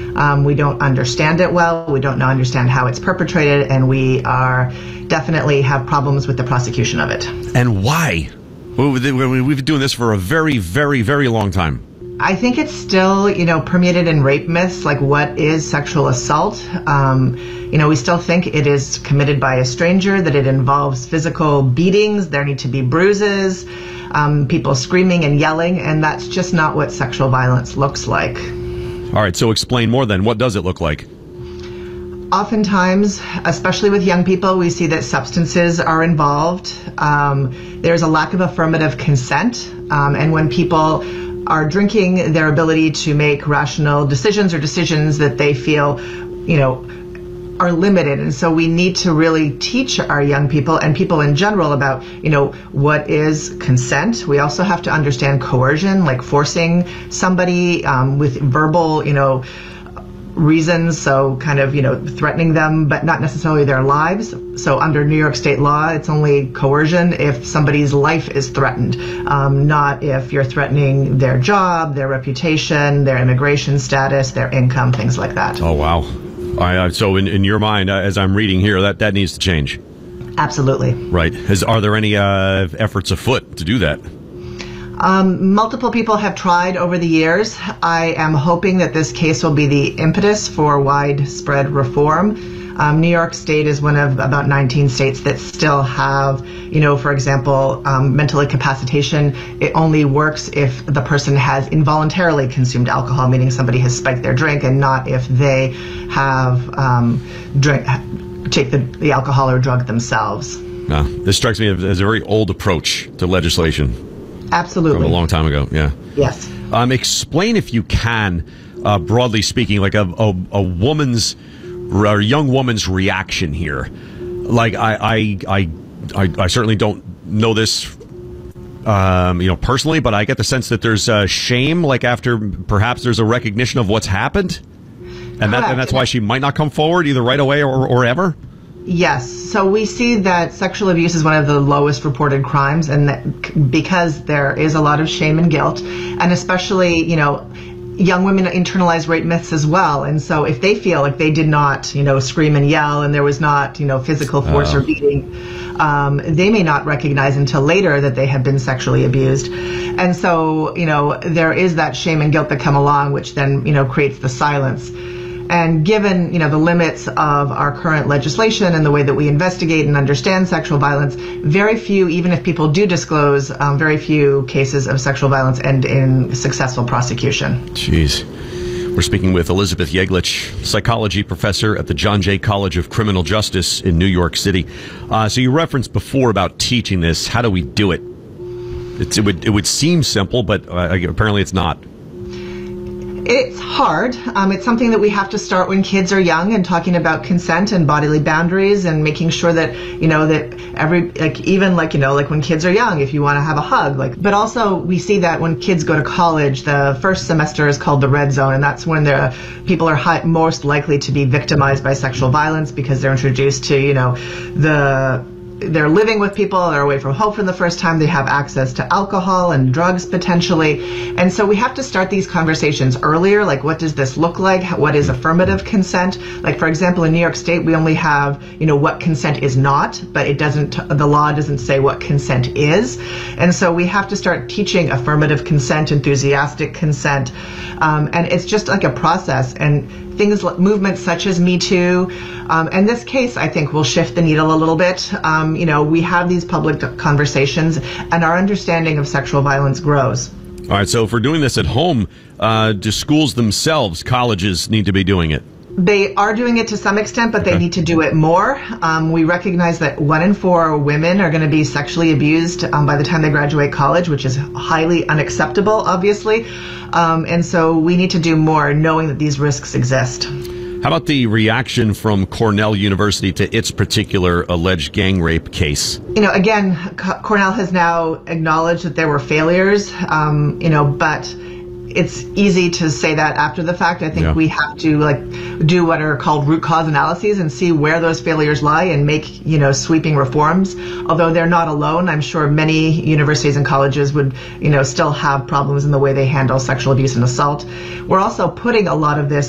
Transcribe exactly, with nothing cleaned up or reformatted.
Um, we don't understand it well. We don't now understand how it's perpetrated, and we are definitely have problems with the prosecution of it. And why? We've been doing this for a very, very, very long time. I think it's still, you know, permeated in rape myths, like what is sexual assault. Um, you know, we still think it is committed by a stranger, that it involves physical beatings, there need to be bruises, um, people screaming and yelling, and that's just not what sexual violence looks like. All right, so explain more then. What does it look like? Oftentimes, especially with young people, we see that substances are involved. Um, there's a lack of affirmative consent, um, and when people are drinking, their ability to make rational decisions or decisions that they feel, you know, are limited. And so we need to really teach our young people and people in general about, you know, what is consent. We also have to understand coercion, like forcing somebody um, with verbal, you know, reasons, so kind of, you know, threatening them, but not necessarily their lives. So under New York state law, it's only coercion if somebody's life is threatened, um, not if you're threatening their job, their reputation, their immigration status, their income, things like that. Oh, wow. Uh, so in, in your mind, uh, as I'm reading here, that, that needs to change. Absolutely. Right. Is, are there any uh, efforts afoot to do that? Um, multiple people have tried over the years. I am hoping that this case will be the impetus for widespread reform. Um, New York State is one of about nineteen states that still have, you know, for example, um, mental incapacitation. It only works if the person has involuntarily consumed alcohol, meaning somebody has spiked their drink, and not if they have um, drink, take the, the alcohol or drug themselves. Uh, this strikes me as a very old approach to legislation. Absolutely. From a long time ago, yeah. Yes. Um, explain, if you can, uh, broadly speaking, like a, a, a woman's or a young woman's reaction here. Like, I, I, I, I, I certainly don't know this, um, you know, personally, but I get the sense that there's uh, shame, like after perhaps there's a recognition of what's happened, and that, and that's why she might not come forward either right away or, or ever. Yes. So we see that sexual abuse is one of the lowest reported crimes, and that because there is a lot of shame and guilt, and especially, you know, young women internalize rape myths as well. And so if they feel like they did not, you know, scream and yell and there was not, you know, physical force oh. or beating, um, they may not recognize until later that they have been sexually abused. And so, you know, there is that shame and guilt that come along, which then, you know, creates the silence. And given, you know, the limits of our current legislation and the way that we investigate and understand sexual violence, very few, even if people do disclose, um, very few cases of sexual violence end in successful prosecution. Jeez. We're speaking with Elizabeth Yeglich, psychology professor at the John Jay College of Criminal Justice in New York City. Uh, so you referenced before about teaching this. How do we do it? It's, it would it would seem simple, but uh, apparently it's not. It's hard. Um, it's something that we have to start when kids are young, and talking about consent and bodily boundaries, and making sure that, you know, that every, like, even like, you know, like when kids are young, if you want to have a hug, like, but also we see that when kids go to college, the first semester is called the red zone, and that's when the people are high, most likely to be victimized by sexual violence, because they're introduced to, you know, the they're living with people, they're away from home for the first time, they have access to alcohol and drugs potentially. And so we have to start these conversations earlier, like what does this look like? What is affirmative consent? Like, for example, in New York State, we only have, you know, what consent is not, but it doesn't, the law doesn't say what consent is. And so we have to start teaching affirmative consent, enthusiastic consent. Um, and it's just like a process. And things, movements such as Me Too, um, and this case, I think, will shift the needle a little bit. Um, you know, we have these public conversations, and our understanding of sexual violence grows. All right, so if we're doing this at home, uh, do schools themselves, colleges, need to be doing it? They are doing it to some extent, but they Okay. need to do it more. Um, we recognize that one in four women are going to be sexually abused um, by the time they graduate college, which is highly unacceptable, obviously. Um, and so we need to do more, knowing that these risks exist. How about the reaction from Cornell University to its particular alleged gang rape case? You know, again, C- Cornell has now acknowledged that there were failures, um, you know, but it's easy to say that after the fact. I think Yeah. we have to like do what are called root cause analyses and see where those failures lie and make, you know, sweeping reforms. Although they're not alone, I'm sure many universities and colleges would, you know, still have problems in the way they handle sexual abuse and assault. We're also putting a lot of this